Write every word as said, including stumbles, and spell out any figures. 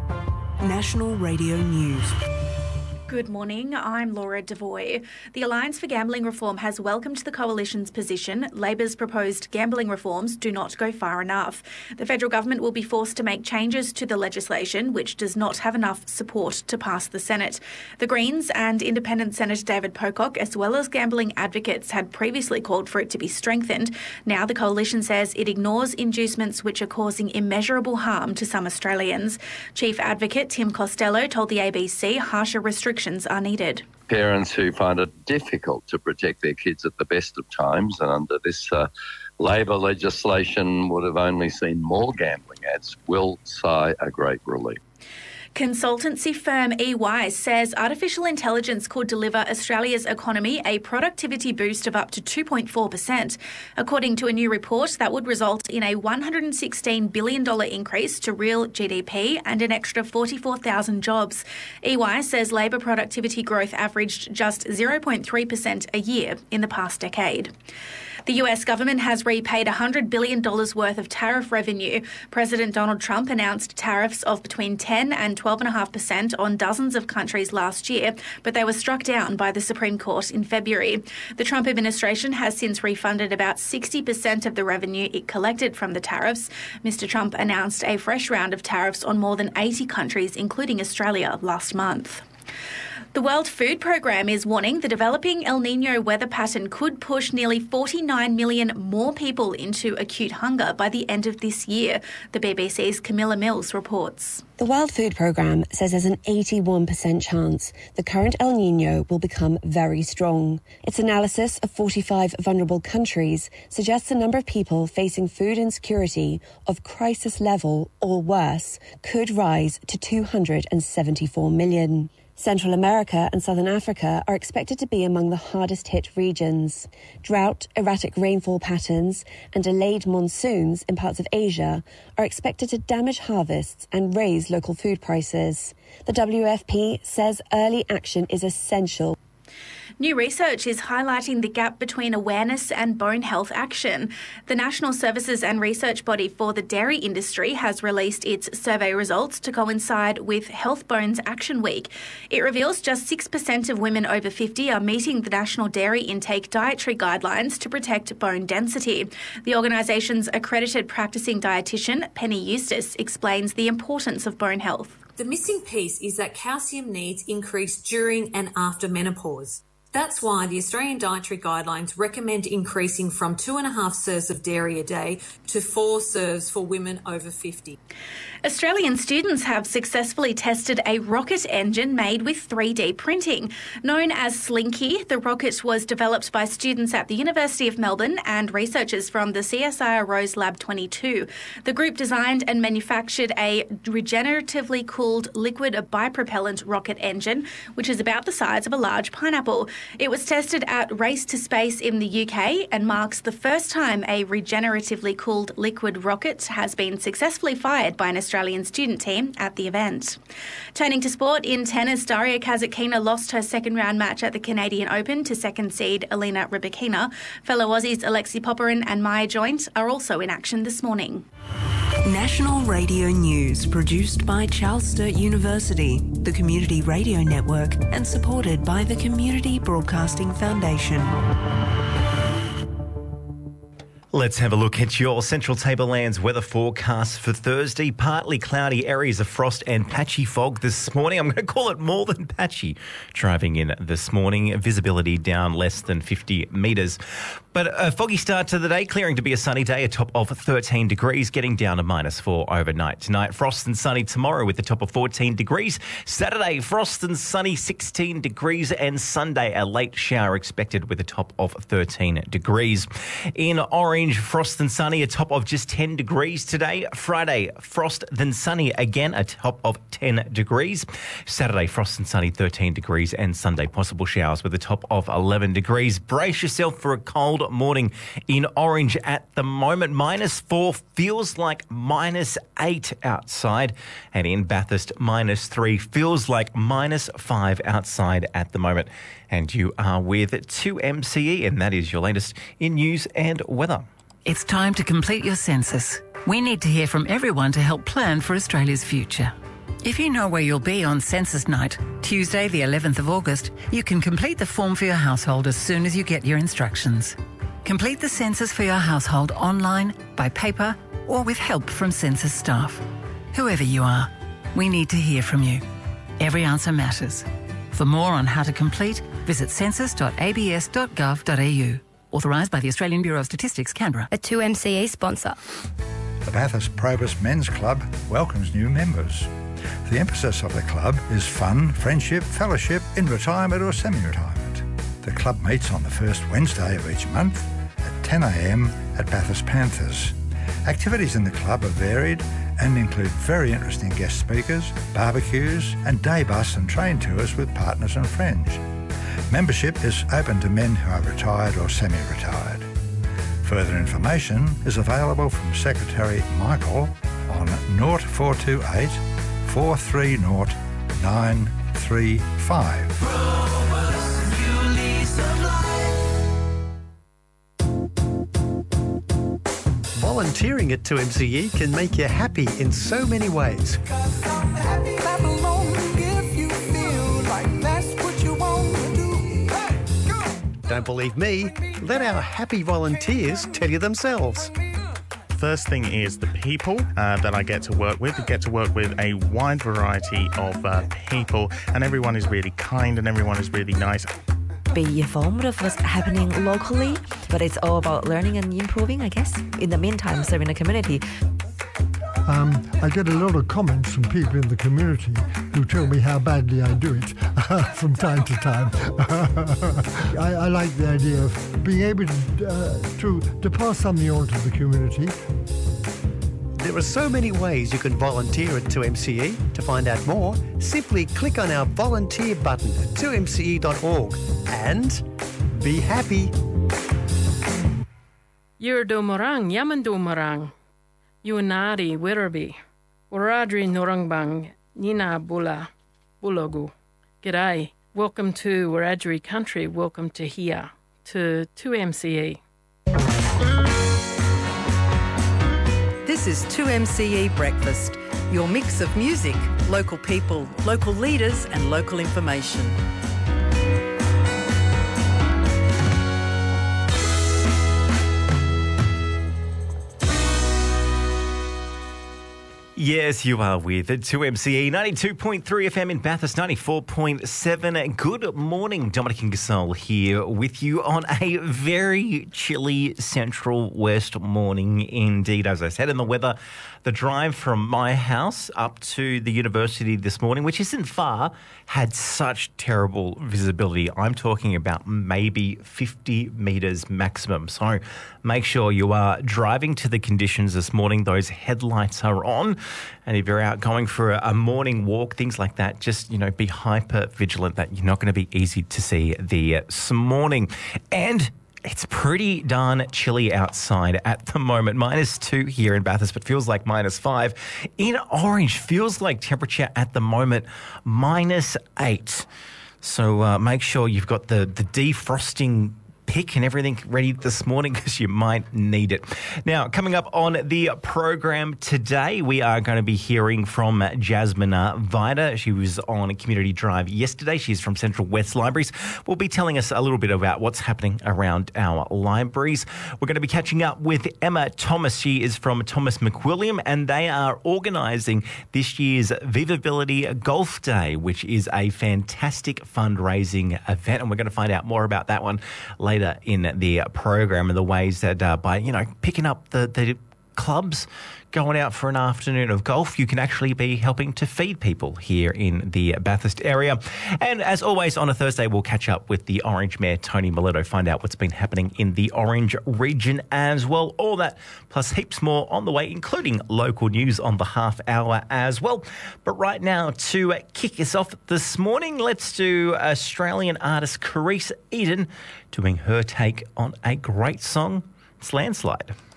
National Radio News. Good morning, I'm Laura Devoy. The Alliance for Gambling Reform has welcomed the Coalition's position. Labor's proposed gambling reforms do not go far enough. The federal government will be forced to make changes to the legislation, which does not have enough support to pass the Senate. The Greens and Independent Senator David Pocock, as well as gambling advocates, had previously called for it to be strengthened. Now the Coalition says it ignores inducements which are causing immeasurable harm to some Australians. Chief Advocate Tim Costello told the A B C harsher restrictions are needed. Parents who find it difficult to protect their kids at the best of times, and under this uh, Labor legislation would have only seen more gambling ads, will sigh a great relief. Consultancy firm E Y says artificial intelligence could deliver Australia's economy a productivity boost of up to two point four percent. According to a new report, that would result in a one hundred sixteen billion dollars increase to real G D P and an extra forty-four thousand jobs. E Y says labour productivity growth averaged just zero point three percent a year in the past decade. The U S government has repaid one hundred billion dollars worth of tariff revenue. President Donald Trump announced tariffs of between ten and twelve point five percent on dozens of countries last year, but they were struck down by the Supreme Court in February. The Trump administration has since refunded about sixty percent of the revenue it collected from the tariffs. Mister Trump announced a fresh round of tariffs on more than eighty countries, including Australia, last month. The World Food Programme is warning the developing El Niño weather pattern could push nearly forty-nine million more people into acute hunger by the end of this year. The B B C's Camilla Mills reports. The World Food Programme says there's an eighty-one percent chance the current El Niño will become very strong. Its analysis of forty-five vulnerable countries suggests the number of people facing food insecurity of crisis level or worse could rise to two hundred seventy-four million. Central America and Southern Africa are expected to be among the hardest hit regions. Drought, erratic rainfall patterns and delayed monsoons in parts of Asia are expected to damage harvests and raise local food prices. The W F P says early action is essential. New research is highlighting the gap between awareness and bone health action. The National Services and Research Body for the Dairy Industry has released its survey results to coincide with Health Bones Action Week. It reveals just six percent of women over fifty are meeting the National Dairy Intake Dietary Guidelines to protect bone density. The organisation's accredited practising dietitian, Penny Eustace, explains the importance of bone health. The missing piece is that calcium needs increase during and after menopause. That's why the Australian Dietary Guidelines recommend increasing from two and a half serves of dairy a day to four serves for women over fifty. Australian students have successfully tested a rocket engine made with three D printing. Known as Slinky, the rocket was developed by students at the University of Melbourne and researchers from the C S I R O's Lab twenty-two. The group designed and manufactured a regeneratively cooled liquid bipropellant rocket engine, which is about the size of a large pineapple. It was tested at Race to Space in the U K and marks the first time a regeneratively cooled liquid rocket has been successfully fired by an Australian student team at the event. Turning to sport, in tennis, Daria Kasatkina lost her second round match at the Canadian Open to second seed Elena Rybakina. Fellow Aussies Alexi Popyrin and Maya Joint are also in action this morning. National Radio News, produced by Charles Sturt University, the Community Radio Network, and supported by the Community Broadcasting Foundation. Let's have a look at your Central Tablelands weather forecast for Thursday. Partly cloudy, areas of frost and patchy fog this morning. I'm going to call it more than patchy driving in this morning. Visibility down less than fifty metres. But a foggy start to the day, clearing to be a sunny day, a top of thirteen degrees, getting down to minus four overnight. Tonight, frost and sunny tomorrow with a top of fourteen degrees. Saturday, frost and sunny, sixteen degrees. And Sunday, a late shower expected with a top of thirteen degrees. In Orange, frost and sunny, a top of just ten degrees today. Friday, frost then sunny, again a top of ten degrees. Saturday, frost and sunny, thirteen degrees. And Sunday, possible showers with a top of eleven degrees. Brace yourself for a cold morning in Orange at the moment. Minus four, feels like minus eight outside. And in Bathurst, minus three, feels like minus five outside at the moment. And you are with two M C E, and that is your latest in news and weather. It's time to complete your census. We need to hear from everyone to help plan for Australia's future. If you know where you'll be on Census Night, Tuesday the eleventh of August, you can complete the form for your household as soon as you get your instructions. Complete the census for your household online, by paper, or with help from census staff. Whoever you are, we need to hear from you. Every answer matters. For more on how to complete, visit census dot a b s dot gov dot a u. Authorised by the Australian Bureau of Statistics, Canberra. A two M C E sponsor. The Bathurst Probus Men's Club welcomes new members. The emphasis of the club is fun, friendship, fellowship in retirement or semi-retirement. The club meets on the first Wednesday of each month at ten a m at Bathurst Panthers. Activities in the club are varied and include very interesting guest speakers, barbecues and day bus and train tours with partners and friends. Membership is open to men who are retired or semi-retired. Further information is available from Secretary Michael on zero four two eight, four three zero, nine three five. Volunteering at two M C E can make you happy in so many ways. Don't believe me? Let our happy volunteers tell you themselves. First thing is the people uh, that I get to work with. I get to work with a wide variety of uh, people, and everyone is really kind and everyone is really nice. Be informed of what's happening locally, but it's all about learning and improving, I guess. In the meantime, serving the community. Um, I get a lot of comments from people in the community who tell me how badly I do it from time to time. I, I like the idea of being able to, uh, to, to pass something on to the community. There are so many ways you can volunteer at two M C E. To find out more, simply click on our volunteer button at two m c e dot org and be happy. Yurdomorang Yamandomorang. Yunari Wirraby. Waradri Norangbang Nina Bula Bulogu. G'day. Welcome to Wiradjuri country. Welcome to here, to two M C E. This is two M C E Breakfast, your mix of music, local people, local leaders and local information. Yes, you are with two M C E, ninety-two point three F M in Bathurst, ninety-four point seven. Good morning, Dominic Ingersoll here with you on a very chilly central west morning indeed. As I said, in the weather, the drive from my house up to the university this morning, which isn't far, had such terrible visibility. I'm talking about maybe fifty metres maximum. So make sure you are driving to the conditions this morning. Those headlights are on. And if you're out going for a morning walk, things like that, just, you know, be hyper vigilant that you're not going to be easy to see this morning. And it's pretty darn chilly outside at the moment. Minus two here in Bathurst, but feels like minus five. In Orange, feels like temperature at the moment minus eight. So uh, make sure you've got the, the defrosting pick and everything ready this morning because you might need it. Now, coming up on the program today, we are going to be hearing from Jasmine Vida. She was on Community Drive yesterday. She's from Central West Libraries. Will be telling us a little bit about what's happening around our libraries. We're going to be catching up with Emma Thomas. She is from Thomas McWilliam, and they are organising this year's Vivability Golf Day, which is a fantastic fundraising event, and we're going to find out more about that one later later in the program, and the ways that uh, by, you know, picking up the, the clubs, going out for an afternoon of golf, you can actually be helping to feed people here in the Bathurst area. And as always, on a Thursday, we'll catch up with the Orange Mayor, Tony Miletto, find out what's been happening in the Orange region as well. All that, plus heaps more on the way, including local news on the half hour as well. But right now, to kick us off this morning, let's do Australian artist Carice Eden doing her take on a great song, it's Landslide.